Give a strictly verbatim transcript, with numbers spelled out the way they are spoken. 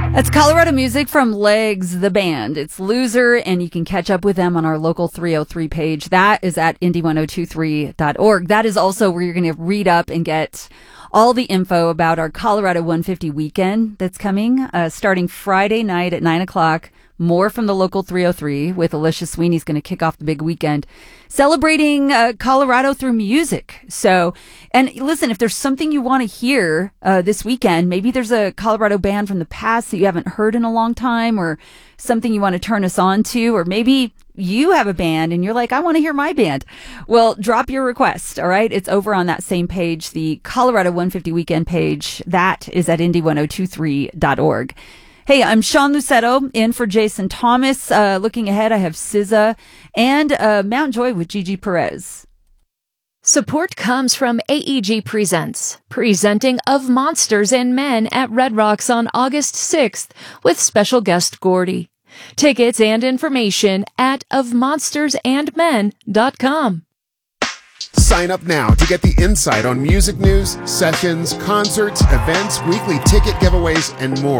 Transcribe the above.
That's Colorado music from Legs, the band. It's Loser, and you can catch up with them on our local three oh three page. That is at indy ten twenty-three dot org. That is also where you're going to read up and get all the info about our Colorado one fifty weekend that's coming, uh, starting Friday night at nine o'clock. More from the local three oh three with Alicia Sweeney's going to kick off the big weekend celebrating uh, Colorado through music. So, and listen, if there's something you want to hear uh, this weekend, maybe there's a Colorado band from the past that you haven't heard in a long time, or something you want to turn us on to, or maybe you have a band and you're like, I want to hear my band. Well, drop your request. All right. It's over on that same page, the Colorado one fifty weekend page. That is at indy ten twenty-three dot org. Hey, I'm Sean Lucetto in for Jason Thomas. Uh, looking ahead, I have S Z A and uh, Mount Joy with Gigi Perez. Support comes from A E G Presents, presenting Of Monsters and Men at Red Rocks on August sixth with special guest Gordy. Tickets and information at of monsters and men dot com. Sign up now to get the insight on music news, sessions, concerts, events, weekly ticket giveaways, and more.